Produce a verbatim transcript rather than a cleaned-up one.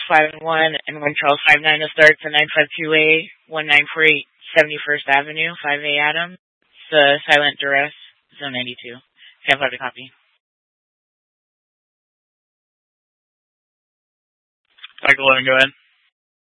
five one, and one Charles five nine to start to nine five two A, one nine four eight, seventy-first Avenue, five A Adam. It's uh, silent duress, zone ninety-two. Can't find a copy. Michael, go ahead.